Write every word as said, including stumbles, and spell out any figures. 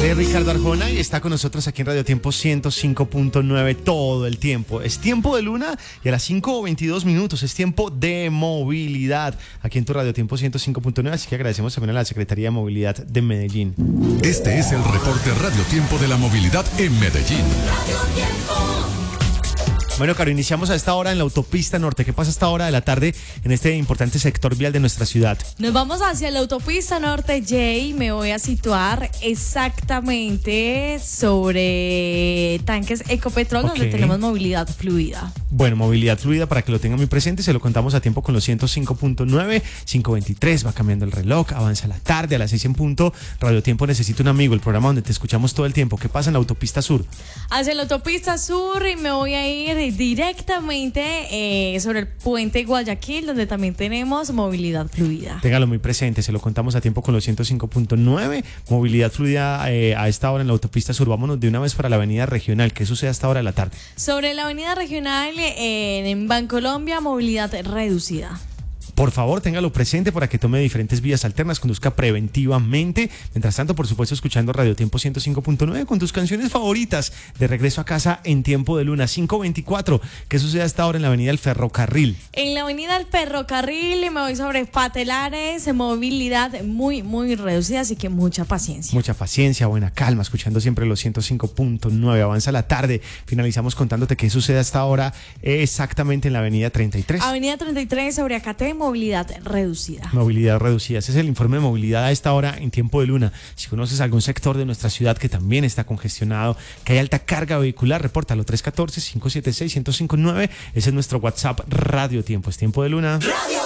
Él es Ricardo Arjona y está con nosotros aquí en Radio Tiempo ciento cinco punto nueve todo el tiempo. Es tiempo de luna y a las cinco veintidós minutos es tiempo de movilidad aquí en tu Radio Tiempo ciento cinco punto nueve, así que agradecemos también a la Secretaría de Movilidad de Medellín. Este es el reporte Radio Tiempo de la movilidad en Medellín. Radio Tiempo. Bueno, Caro, iniciamos a esta hora en la autopista norte. ¿Qué pasa a esta hora de la tarde en este importante sector vial de nuestra ciudad? Nos vamos hacia la autopista norte, Jay. Me voy a situar exactamente sobre tanques Ecopetrol, Ok. donde tenemos movilidad fluida. Bueno, movilidad fluida, para que lo tengan muy presente, se lo contamos a tiempo con los ciento cinco punto nueve, cinco veintitrés, va cambiando el reloj, avanza la tarde, a las seis en punto, Radio Tiempo Necesita un Amigo, el programa donde te escuchamos todo el tiempo. ¿Qué pasa en la autopista sur? Hacia la autopista sur y me voy a ir directamente eh, sobre el puente Guayaquil, donde también tenemos movilidad fluida. Téngalo muy presente, se lo contamos a tiempo con los ciento cinco punto nueve, movilidad fluida eh, a esta hora en la autopista sur. Vámonos de una vez para la avenida regional. ¿Qué sucede a esta hora de la tarde? Sobre la avenida regional eh, en Bancolombia, movilidad reducida. Por favor, téngalo presente para que tome diferentes vías alternas, conduzca preventivamente. Mientras tanto, por supuesto, escuchando Radio Tiempo ciento cinco punto nueve con tus canciones favoritas de regreso a casa en tiempo de luna. Cinco veinticuatro. ¿Qué sucede hasta ahora en la avenida del Ferrocarril? En la avenida del Ferrocarril me voy sobre Patelares, movilidad muy, muy reducida, así que mucha paciencia. Mucha paciencia, buena calma, escuchando siempre los ciento cinco punto nueve. Avanza la tarde. Finalizamos contándote qué sucede hasta ahora exactamente en la avenida treinta y tres. Avenida treinta y tres sobre Acate, movilidad reducida. Movilidad reducida. Ese es el informe de movilidad a esta hora en tiempo de luna. Si conoces algún sector de nuestra ciudad que también está congestionado, que hay alta carga vehicular, repórtalo. tres uno cuatro, cinco siete seis, uno cero cinco nueve. Ese es nuestro WhatsApp Radio Tiempo. Es tiempo de luna. Radio